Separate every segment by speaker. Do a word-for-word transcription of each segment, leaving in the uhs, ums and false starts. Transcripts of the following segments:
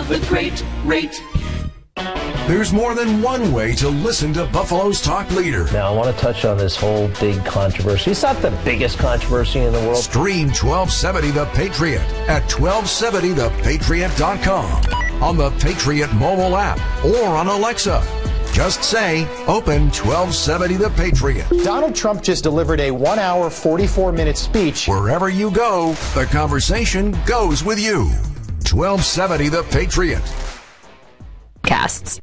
Speaker 1: the great rate.
Speaker 2: There's more than one way to listen to Buffalo's talk leader.
Speaker 3: Now, I want to touch on this whole big controversy. It's not the biggest controversy in the world.
Speaker 2: Stream twelve seventy The Patriot at twelve seventy the patriot dot com, on the Patriot mobile app, or on Alexa. Just say, open twelve seventy The Patriot.
Speaker 4: Donald Trump just delivered a one hour, forty-four minute speech.
Speaker 2: Wherever you go, the conversation goes with you. twelve seventy The Patriot.
Speaker 5: Casts.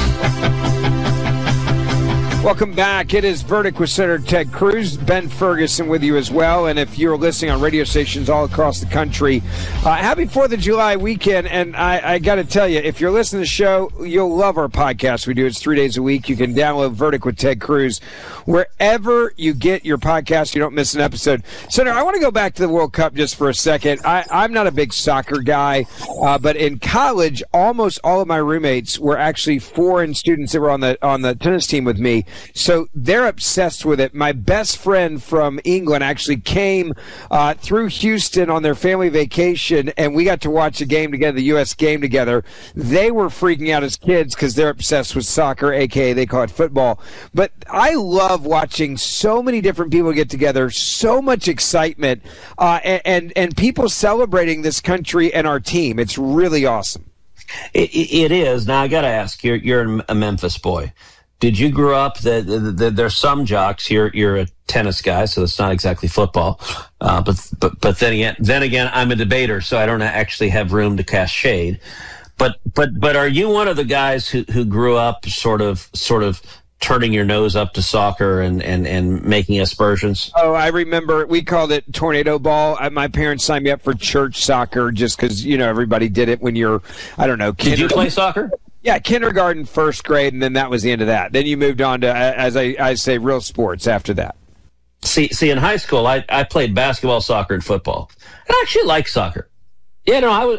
Speaker 6: Welcome back. It is Verdict with Senator Ted Cruz. Ben Ferguson with you as well. And if you're listening on radio stations all across the country, uh, happy fourth of July weekend. And I, I got to tell you, if you're listening to the show, you'll love our podcast. We do it three days a week. You can download Verdict with Ted Cruz wherever you get your podcast. You don't miss an episode. Senator, I want to go back to the World Cup just for a second. I, I'm not a big soccer guy, uh, but in college, almost all of my roommates were actually foreign students that were on the on the tennis team with me. So they're obsessed with it. My best friend from England actually came uh, through Houston on their family vacation, and we got to watch a game together, the U S game together. They were freaking out as kids because they're obsessed with soccer, a k a they call it football. But I love watching so many different people get together, so much excitement, uh, and, and, and people celebrating this country and our team. It's really awesome.
Speaker 7: It, it is. Now, I got to ask, you're, you're a Memphis boy. Did you grow up? That the, the, there's some jocks. You're you're a tennis guy, so it's not exactly football. Uh, but but but then again, then again, I'm a debater, so I don't actually have room to cast shade. But but but are you one of the guys who, who grew up sort of sort of turning your nose up to soccer and, and, and making aspersions?
Speaker 6: Oh, I remember we called it tornado ball. I, my parents signed me up for church soccer just because you know everybody did it when you're I don't know.
Speaker 7: Did you play soccer?
Speaker 6: Yeah, kindergarten, first grade, and then that was the end of that. Then you moved on to, as I, I say, real sports after that.
Speaker 7: See, see, in high school, I, I played basketball, soccer, and football. And I actually liked soccer. You know, I was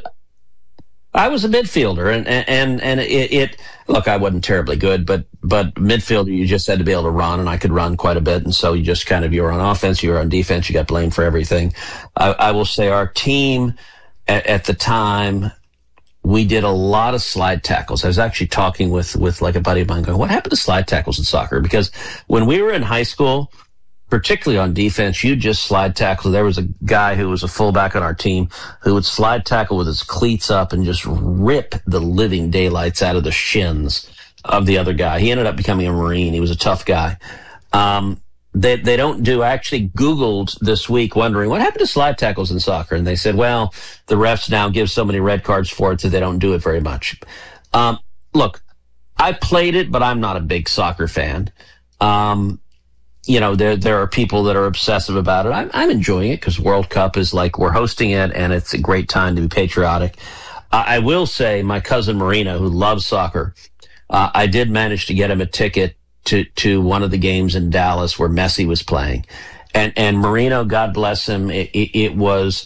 Speaker 7: I was a midfielder, and and and it, it look, I wasn't terribly good, but but midfielder, you just had to be able to run, and I could run quite a bit, and so you just kind of you were on offense, you were on defense, you got blamed for everything. I, I will say our team at, at the time. We did a lot of slide tackles. I was actually talking with, with like a buddy of mine going, what happened to slide tackles in soccer? Because when we were in high school, particularly on defense, you just slide tackle. There was a guy who was a fullback on our team who would slide tackle with his cleats up and just rip the living daylights out of the shins of the other guy. He ended up becoming a Marine. He was a tough guy. Um, They they don't do. I actually Googled this week wondering what happened to slide tackles in soccer. And they said, well, the refs now give so many red cards for it that they don't do it very much. Um, look, I played it, but I'm not a big soccer fan. Um, you know, there there are people that are obsessive about it. I'm, I'm enjoying it because World Cup is like we're hosting it, and it's a great time to be patriotic. Uh, I will say my cousin Marino, who loves soccer, uh, I did manage to get him a ticket to, to one of the games in Dallas where Messi was playing. And, and Marino, God bless him, it, it, it was,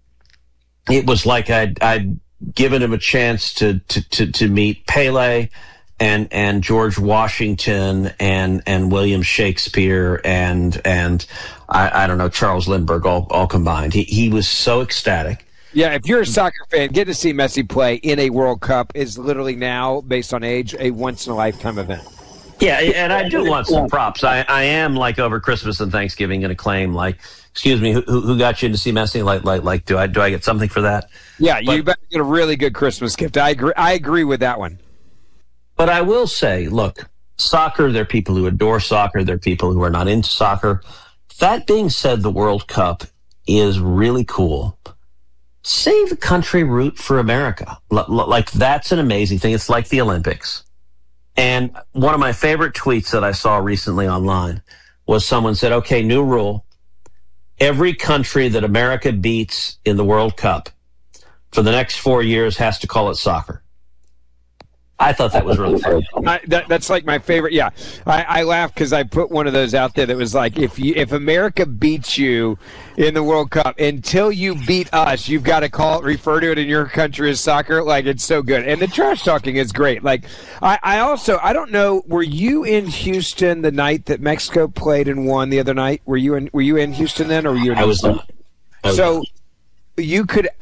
Speaker 7: it was like I'd, I'd given him a chance to, to, to, to meet Pele and, and George Washington and, and William Shakespeare and, and I, I don't know, Charles Lindbergh all, all combined. He, he was so ecstatic.
Speaker 6: Yeah, if you're a soccer fan, getting to see Messi play in a World Cup is literally now, based on age, a once-in-a-lifetime event.
Speaker 7: Yeah, and I do want some props. I, I am, like, over Christmas and Thanksgiving going to claim, like, excuse me, who, who got you in to see Messi? Like, like, like, do I do I get something for that?
Speaker 6: Yeah,
Speaker 7: but,
Speaker 6: you better get a really good Christmas gift. I agree. I agree with that one.
Speaker 7: But I will say, look, soccer, there are people who adore soccer. There are people who are not into soccer. That being said, the World Cup is really cool. Save the country, root for America. L- like, that's an amazing thing. It's like the Olympics. And one of my favorite tweets that I saw recently online was someone said, okay, new rule. Every country that America beats in the World Cup for the next four years has to call it soccer. I thought that was really funny.
Speaker 6: I, that, that's like my favorite. Yeah, I, I laugh because I put one of those out there that was like, if you, if America beats you in the World Cup, until you beat us, you've got to call it, refer to it in your country as soccer. Like, it's so good. And the trash talking is great. Like, I, I also, I don't know, were you in Houston the night that Mexico played and won the other night? Were you in, were you in Houston then, or were you in
Speaker 7: I was
Speaker 6: Houston?
Speaker 7: not. I was
Speaker 6: so
Speaker 7: not.
Speaker 6: You could